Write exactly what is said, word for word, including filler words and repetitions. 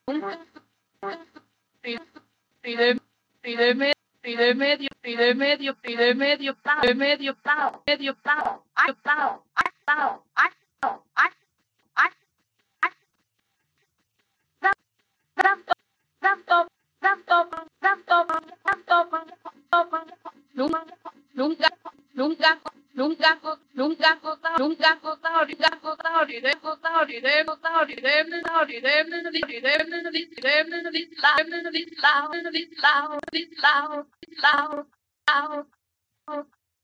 nunca, y de, y de, me- y de medio, y de medio, y de medio, pao, de medio, pao, medio, pao, ay, pao, ay, pao, ay, pao, ay, ay, ay, tanto, tanto, tanto, tanto, tanto, nunca, nunca, nunca, nunca, nunca, nunca, nunca,